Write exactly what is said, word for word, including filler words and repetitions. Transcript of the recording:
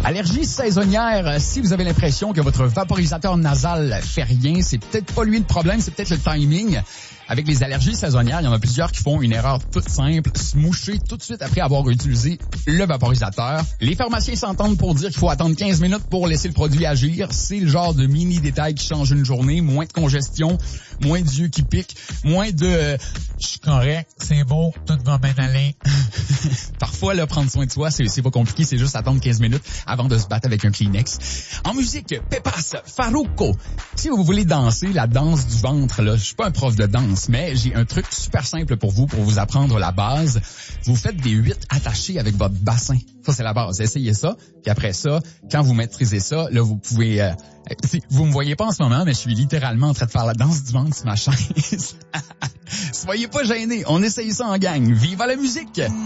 Allergie saisonnière, si vous avez l'impression que votre vaporisateur nasal fait rien, c'est peut-être pas lui le problème, c'est peut-être le timing. Avec les allergies saisonnières, il y en a plusieurs qui font une erreur toute simple, se moucher tout de suite après avoir utilisé le vaporisateur. Les pharmaciens s'entendent pour dire qu'il faut attendre quinze minutes pour laisser le produit agir. C'est le genre de mini détail qui change une journée. Moins de congestion, moins d'yeux qui piquent, moins de... Euh, je suis correct, c'est beau, tout va bien aller. Parfois, là, prendre soin de soi, c'est, c'est pas compliqué, c'est juste attendre quinze minutes avant de se battre avec un Kleenex. En musique, Pepas, Farruko. Si vous voulez danser la danse du ventre, là, je suis pas un prof de danse, mais j'ai un truc super simple pour vous, pour vous apprendre la base. Vous faites des huit attachés avec votre bassin. Ça, c'est la base. Essayez ça. Puis après ça, quand vous maîtrisez ça, là, vous pouvez... Euh, vous me voyez pas en ce moment, mais je suis littéralement en train de faire la danse du ventre sur ma chaise. Soyez pas gênés. On essaye ça en gang. Vive la musique!